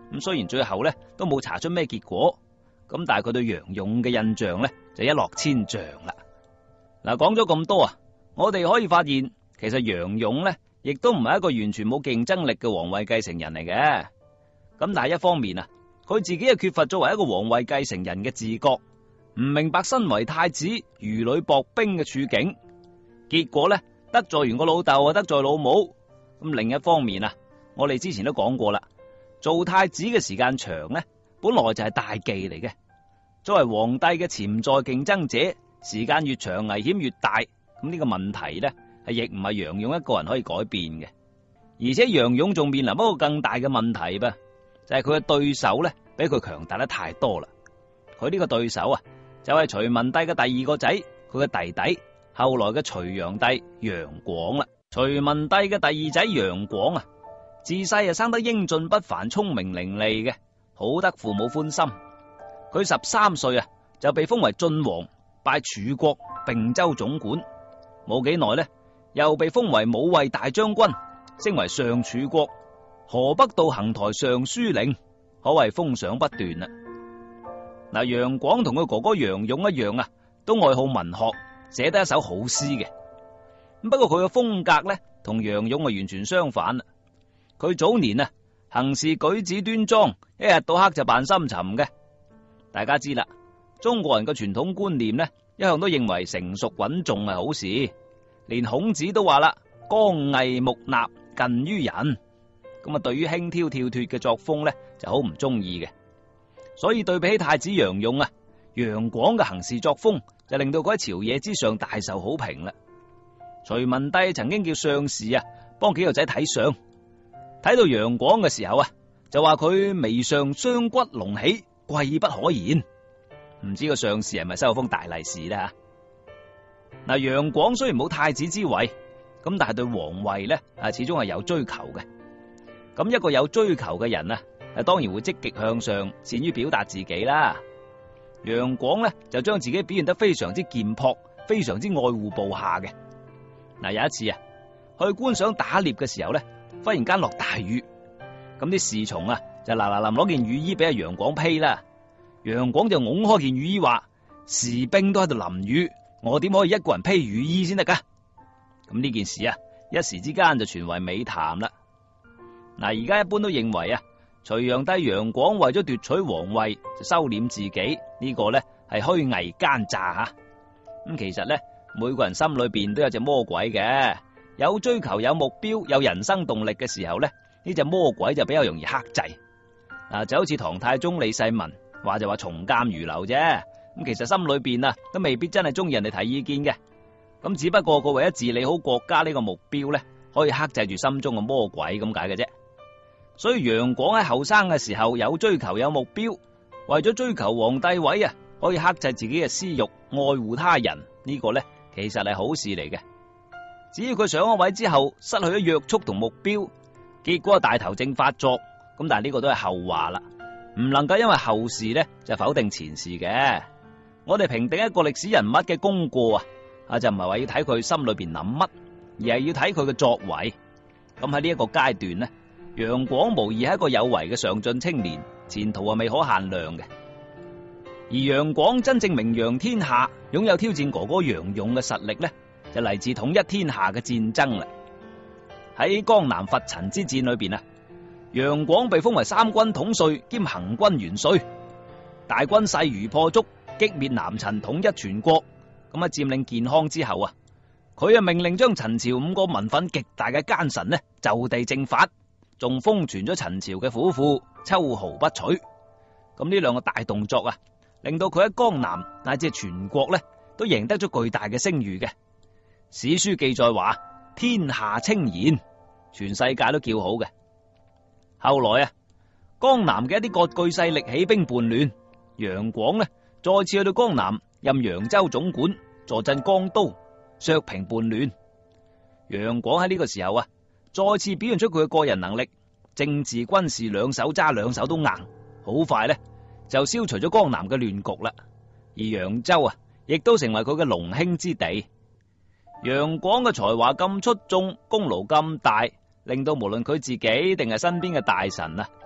咁雖然最後咧都冇查出咩結果，咁但係佢對楊勇嘅印象咧就一落千丈啦。嗱，講咗咁多啊，我哋可以發現，其實楊勇咧亦都唔係一個完全冇競爭力嘅皇位繼承人嚟嘅。咁但係一方面啊，佢自己係缺乏作為一個皇位繼承人嘅自覺，唔明白身為太子如履薄冰嘅處境，結果咧得罪完個老豆啊，得罪老母。咁另一方面啊，我哋之前都講過啦，做太子嘅時間長咧，本來就係大忌嚟嘅。作為皇帝嘅潛在競爭者，時間越長危險越大。咁呢個問題咧係亦唔係楊勇一個人可以改變嘅。而且楊勇仲面臨一個更大嘅問題噃，就係佢嘅對手咧比佢強大得太多啦。佢呢個對手啊，就係隋文帝嘅第二個仔，佢嘅弟弟，後來嘅隋煬帝楊廣啦。隋文帝嘅第二仔楊廣啊，自細生得英俊不凡，聰明伶俐嘅，好得父母歡心。佢13歲啊，就被封為晉王，拜楚國并州總管。冇幾耐呢，又被封為武衛大將軍，升為上楚國河北道行台尚書令，可謂封賞不斷啦。嗱，楊廣同佢哥哥楊勇一樣啊，都愛好文學，寫得一手好詩嘅。不過佢嘅風格咧，同楊勇完全相反啦。佢早年啊，行事舉止端莊，一日到黑就扮深沉嘅。大家知啦，中國人嘅傳統觀念咧，一向都認為成熟穩重係好事。連孔子都話啦，剛毅木訥，近於人。咁啊，對於輕佻跳脫嘅作風咧，就好唔中意嘅。所以對比起太子楊勇啊，楊廣嘅行事作風就令到佢喺朝野之上大受好評啦。隋文帝曾經叫相士啊，幫幾個仔睇相，睇到楊廣嘅時候啊，就話佢眉上雙骨隆起，貴不可言。唔知個相士係咪收封大利是啦？嗱，楊廣雖然冇太子之位，咁但係對皇位咧始終係有追求嘅。咁一個有追求嘅人啊，當然會積極向上，善於表達自己啦。楊廣咧就將自己表現得非常之儉樸，非常之愛護部下嘅。嗱，有一次啊，去觀賞打獵嘅時候咧，忽然間落大雨，咁啲侍從啊就嗱嗱臨攞件雨衣俾阿楊廣披啦。楊廣就拱開件雨衣話：士兵都喺度淋雨，我點可以一個人披雨衣先得噶？咁呢件事啊，一時之間就傳為美談啦。嗱，而家一般都認為啊，隋煬帝楊廣為咗奪取皇位就收斂自己，呢個咧係虛偽奸詐吓。咁其實咧，每個人心裏邊都有隻魔鬼嘅，有追求、有目標、有人生動力嘅時候咧，呢隻魔鬼就比較容易克制。就好似唐太宗李世民話就話從諫如流啫，咁其實心裏邊啊都未必真係中意人哋提意見嘅。咁只不過佢為咗治理好國家呢個目標咧，可以克制住心中嘅魔鬼咁解嘅啫。所以楊廣喺後生嘅時候有追求有目標，為咗追求皇帝位啊，可以克制自己嘅私欲，愛護他人，呢個咧其實係好事嚟嘅。只要佢上咗位之後失去咗約束同目標，結果大頭症發作，咁但係呢個都係後話啦，唔能夠因為後事咧就否定前事嘅。我哋評定一個歷史人物嘅功過啊，就唔係話要睇佢心裏邊諗乜，而係要睇佢嘅作為。咁喺呢一個階段咧，楊廣無疑係一個有為嘅上進青年，前途係未可限量嘅。而楊廣真正名揚天下，擁有挑戰哥哥楊勇嘅實力咧，就嚟自統一天下嘅戰爭啦。喺江南伐陳之戰裏邊啊，楊廣被封為三軍統帥兼行軍元帥，大軍勢如破竹，擊滅南陳，統一全國。咁喺佔領建康之後啊，佢命令將陳朝5個民憤極大嘅奸臣呢就地正法，仲封存咗陳朝嘅府庫，秋毫不取。咁呢兩個大動作啊，令到佢喺江南乃至全國呢都贏得咗巨大嘅聲譽嘅。史書記載話天下稱賢，全世界都叫好嘅。後來啊，江南嘅一啲割據勢力起兵叛亂，楊廣呢再次去到江南任揚州總管，坐鎮江都，削平叛亂。楊廣喺呢個時候啊，再次表現出佢嘅個人能力，政治軍事兩手揸，兩手都硬，好快呢就消除咗江南嘅亂局啦。而揚州啊，亦都成為佢嘅龍興之地。楊廣嘅才華咁出眾，功勞咁大，令到無論佢自己定係身邊嘅大臣啊，